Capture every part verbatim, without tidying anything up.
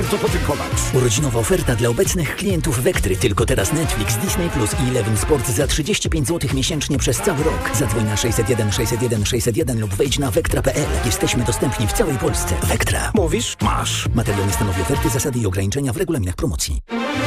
bardzo podziękować. Urodzinowa oferta dla obecnych klientów Vectry. Tylko teraz Netflix, Disney Plus i Eleven Sport za trzydzieści pięć złotych miesięcznie przez cały rok. Zadzwoń na sześćset jeden sześćset jeden sześćset jeden lub wejdź na vectra kropka p l. Jesteśmy dostępni w całej Polsce. Vectra. Mówisz? Masz. Materiał nie stanowi oferty, zasady i ograniczenia w regulaminach promocji.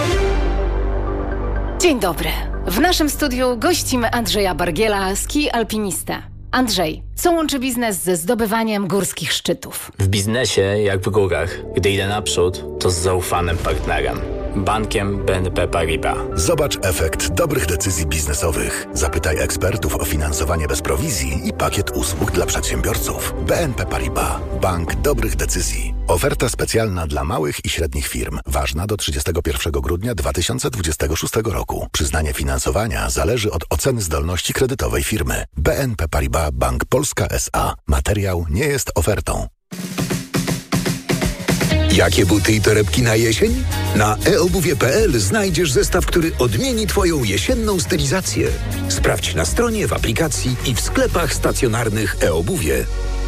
Dzień dobry. W naszym studiu gościmy Andrzeja Bargiela, ski alpinista. Andrzej, co łączy biznes ze zdobywaniem górskich szczytów? W biznesie, jak w górach, gdy idę naprzód, to z zaufanym partnerem. Bankiem B N P Paribas. Zobacz efekt dobrych decyzji biznesowych. Zapytaj ekspertów o finansowanie bez prowizji i pakiet usług dla przedsiębiorców. B N P Paribas. Bank dobrych decyzji. Oferta specjalna dla małych i średnich firm. Ważna do trzydziestego pierwszego grudnia dwa tysiące dwudziestego szóstego roku. Przyznanie finansowania zależy od oceny zdolności kredytowej firmy. B N P Paribas Bank Polska S A. Materiał nie jest ofertą. Jakie buty i torebki na jesień? Na e obuwie kropka p l znajdziesz zestaw, który odmieni Twoją jesienną stylizację. Sprawdź na stronie, w aplikacji i w sklepach stacjonarnych e-obuwie.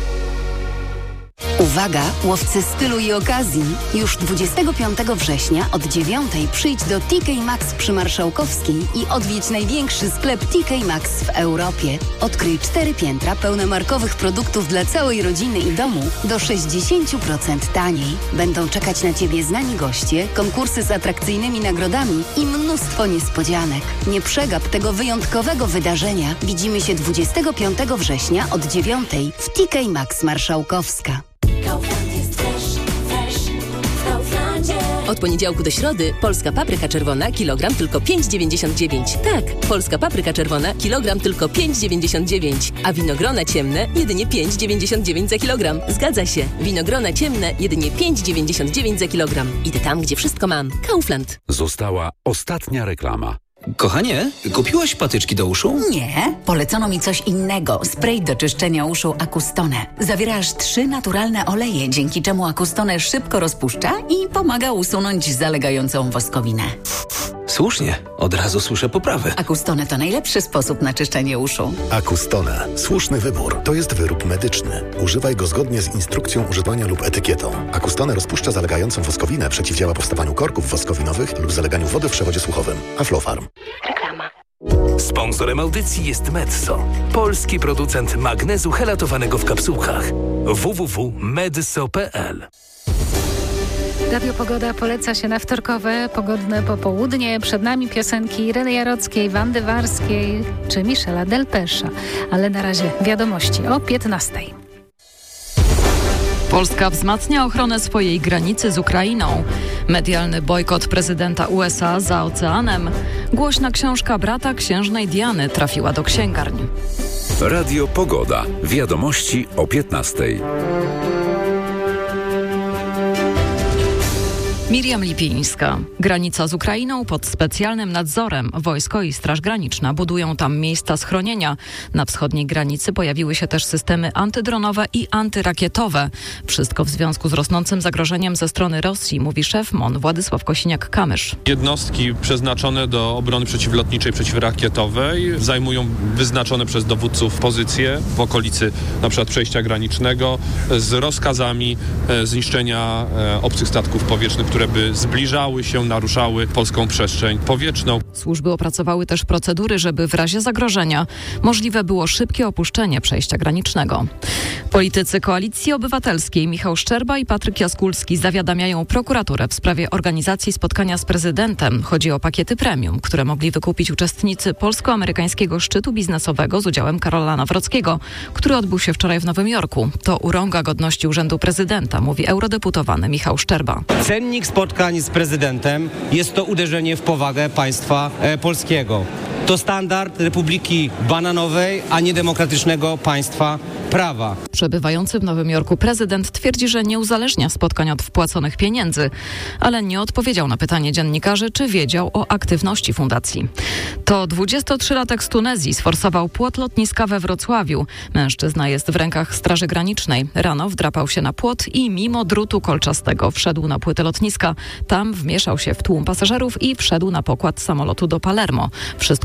Uwaga, łowcy stylu i okazji! Już dwudziestego piątego września od dziewiątej przyjdź do T K Maxx przy Marszałkowskiej i odwiedź największy sklep T K Maxx w Europie. Odkryj cztery piętra pełne markowych produktów dla całej rodziny i domu do sześćdziesiąt procent taniej. Będą czekać na Ciebie znani goście, konkursy z atrakcyjnymi nagrodami i mnóstwo niespodzianek. Nie przegap tego wyjątkowego wydarzenia. Widzimy się dwudziestego piątego września od dziewiątej w T K Maxx Marszałkowska. Od poniedziałku do środy polska papryka czerwona kilogram tylko pięć dziewięćdziesiąt dziewięć. Tak, polska papryka czerwona kilogram tylko pięć dziewięćdziesiąt dziewięć, a winogrona ciemne jedynie pięć dziewięćdziesiąt dziewięć za kilogram. Zgadza się, winogrona ciemne jedynie pięć dziewięćdziesiąt dziewięć za kilogram. Idę tam, gdzie wszystko mam. Kaufland. Została ostatnia reklama. Kochanie, kupiłaś patyczki do uszu? Nie, polecono mi coś innego. Spray do czyszczenia uszu Acustone. Zawiera aż trzy naturalne oleje, dzięki czemu Acustone szybko rozpuszcza i pomaga usunąć zalegającą woskowinę. Słusznie, od razu słyszę poprawę. Acustone to najlepszy sposób na czyszczenie uszu. Acustone. Słuszny wybór. To jest wyrób medyczny. Używaj go zgodnie z instrukcją używania lub etykietą. Acustone rozpuszcza zalegającą woskowinę, przeciwdziała powstawaniu korków woskowinowych lub zaleganiu wody w przewodzie słuchowym. Aflofarm. Reklama. Sponsorem audycji jest Medzo, polski producent magnezu helatowanego w kapsułkach. w w w kropka medso kropka p l. Radio Pogoda poleca się na wtorkowe, pogodne popołudnie. Przed nami piosenki Ireny Jarockiej, Wandy Warskiej czy Michela Delpesza. Ale na razie wiadomości o piętnastej. Polska wzmacnia ochronę swojej granicy z Ukrainą. Medialny bojkot prezydenta U S A za oceanem. Głośna książka brata księżnej Diany trafiła do księgarni. Radio Pogoda. Wiadomości o piętnastej. Miriam Lipińska. Granica z Ukrainą pod specjalnym nadzorem. Wojsko i Straż Graniczna budują tam miejsca schronienia. Na wschodniej granicy pojawiły się też systemy antydronowe i antyrakietowe. Wszystko w związku z rosnącym zagrożeniem ze strony Rosji, mówi szef M O N Władysław Kosiniak-Kamysz. Jednostki przeznaczone do obrony przeciwlotniczej, przeciwrakietowej zajmują wyznaczone przez dowódców pozycje w okolicy np. przejścia granicznego z rozkazami zniszczenia obcych statków powietrznych, które by zbliżały się, naruszały polską przestrzeń powietrzną. Służby opracowały też procedury, żeby w razie zagrożenia możliwe było szybkie opuszczenie przejścia granicznego. Politycy Koalicji Obywatelskiej Michał Szczerba i Patryk Jaskulski zawiadamiają prokuraturę w sprawie organizacji spotkania z prezydentem. Chodzi o pakiety premium, które mogli wykupić uczestnicy polsko-amerykańskiego szczytu biznesowego z udziałem Karola Nawrockiego, który odbył się wczoraj w Nowym Jorku. To urąga godności urzędu prezydenta, mówi eurodeputowany Michał Szczerba. Cennik spotkań z prezydentem jest to uderzenie w powagę państwa e, polskiego. To standard Republiki Bananowej, a nie demokratycznego państwa prawa. Przebywający w Nowym Jorku prezydent twierdzi, że nie uzależnia spotkań od wpłaconych pieniędzy, ale nie odpowiedział na pytanie dziennikarzy, czy wiedział o aktywności fundacji. To dwudziestotrzylatek z Tunezji sforsował płot lotniska we Wrocławiu. Mężczyzna jest w rękach Straży Granicznej. Rano wdrapał się na płot i mimo drutu kolczastego wszedł na płytę lotniska. Tam wmieszał się w tłum pasażerów i wszedł na pokład samolotu do Palermo. Wszystko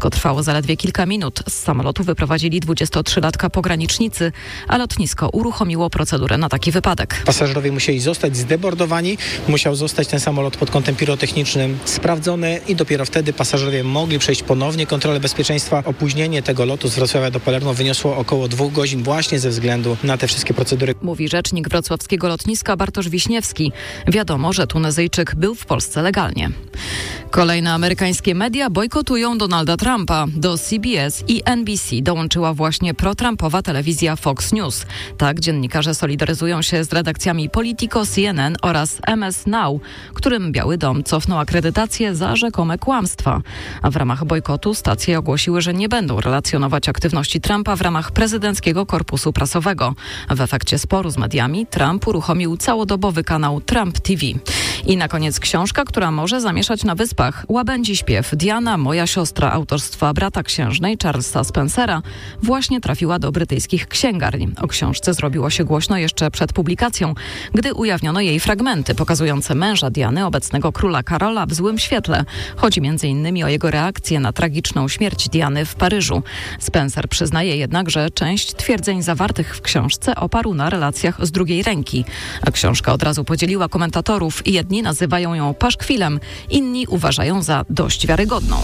Wszystko trwało zaledwie kilka minut. Z samolotu wyprowadzili dwudziestotrzylatka pogranicznicy, a lotnisko uruchomiło procedurę na taki wypadek. Pasażerowie musieli zostać zdebordowani, musiał zostać ten samolot pod kątem pirotechnicznym sprawdzony i dopiero wtedy pasażerowie mogli przejść ponownie kontrolę bezpieczeństwa. Opóźnienie tego lotu z Wrocławia do Palermo wyniosło około dwóch godzin właśnie ze względu na te wszystkie procedury. Mówi rzecznik wrocławskiego lotniska Bartosz Wiśniewski. Wiadomo, że Tunezyjczyk był w Polsce legalnie. Kolejne amerykańskie media bojkotują Donalda Trumpa. Do C B S i N B C dołączyła właśnie pro-Trumpowa telewizja Fox News. Tak dziennikarze solidaryzują się z redakcjami Politico, C N N oraz M S Now, którym Biały Dom cofnął akredytację za rzekome kłamstwa. A w ramach bojkotu stacje ogłosiły, że nie będą relacjonować aktywności Trumpa w ramach prezydenckiego korpusu prasowego. W efekcie sporu z mediami Trump uruchomił całodobowy kanał Trump T V. I na koniec książka, która może zamieszać na wyspach. Łabędzi śpiew Diana, moja siostra autorstwa brata księżnej Charlesa Spencera właśnie trafiła do brytyjskich księgarni. O książce zrobiło się głośno jeszcze przed publikacją, gdy ujawniono jej fragmenty pokazujące męża Diany, obecnego króla Karola, w złym świetle. Chodzi między innymi o jego reakcję na tragiczną śmierć Diany w Paryżu. Spencer przyznaje jednak, że część twierdzeń zawartych w książce oparł na relacjach z drugiej ręki. A książka od razu podzieliła komentatorów i jedni nazywają ją paszkwilem, inni uważają za dość wiarygodną.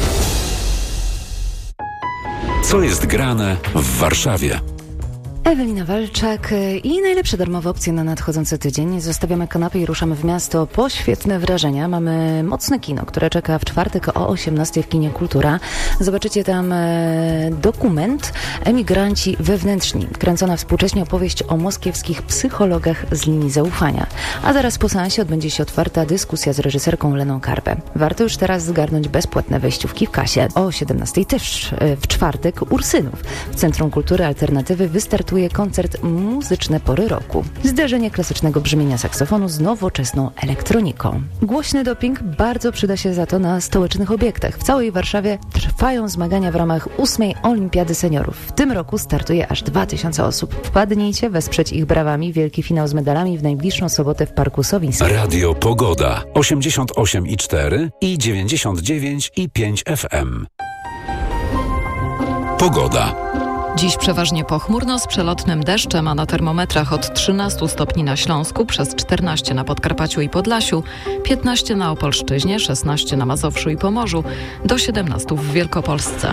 Co jest grane w Warszawie? Ewelina Walczak i najlepsze darmowe opcje na nadchodzący tydzień. Zostawiamy kanapę i ruszamy w miasto po świetne wrażenia. Mamy mocne kino, które czeka w czwartek o osiemnastej w kinie Kultura. Zobaczycie tam dokument Emigranci wewnętrzni. Kręcona współcześnie opowieść o moskiewskich psychologach z linii zaufania. A zaraz po seansie odbędzie się otwarta dyskusja z reżyserką Leną Karbę. Warto już teraz zgarnąć bezpłatne wejściówki w kasie. O siedemnastej też w czwartek Ursynów. W Centrum Kultury Alternatywy wystartuje koncert Muzyczne Pory Roku. Zderzenie klasycznego brzmienia saksofonu z nowoczesną elektroniką. Głośny doping bardzo przyda się za to na stołecznych obiektach. W całej Warszawie trwają zmagania w ramach ósmej Olimpiady Seniorów. W tym roku startuje aż dwa tysiące osób. Wpadnijcie, wesprzeć ich brawami. Wielki finał z medalami w najbliższą sobotę w Parku Sowińskim. Radio Pogoda. osiemdziesiąt osiem i cztery i dziewięćdziesiąt dziewięć i pięć F M. Pogoda. Dziś przeważnie pochmurno z przelotnym deszczem, a na termometrach od trzynastu stopni na Śląsku, przez czternaście na Podkarpaciu i Podlasiu, piętnaście na Opolszczyźnie, szesnaście na Mazowszu i Pomorzu, do siedemnastu w Wielkopolsce.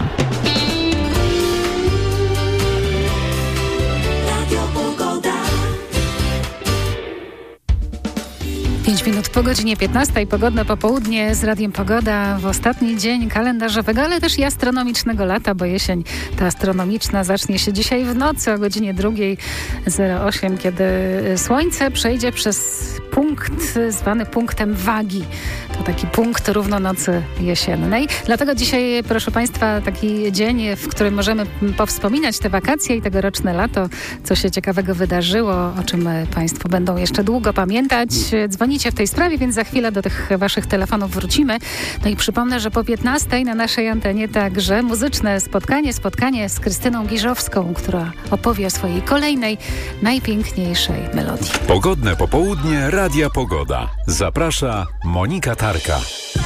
pięć minut po godzinie piętnastej, pogodne popołudnie z Radiem Pogoda w ostatni dzień kalendarzowego, ale też i astronomicznego lata, bo jesień ta astronomiczna zacznie się dzisiaj w nocy o godzinie drugiej zero osiem, kiedy słońce przejdzie przez punkt zwany punktem wagi. To taki punkt równonocy jesiennej. Dlatego dzisiaj, proszę Państwa, taki dzień, w którym możemy powspominać te wakacje i tegoroczne lato, co się ciekawego wydarzyło, o czym Państwo będą jeszcze długo pamiętać. Dzwonicie w tej sprawie, więc za chwilę do tych Waszych telefonów wrócimy. No i przypomnę, że po piętnastej na naszej antenie także muzyczne spotkanie, spotkanie z Krystyną Giżowską, która opowie o swojej kolejnej, najpiękniejszej melodii. Pogodne popołudnie Radia Pogoda. Zaprasza Monika Tarka.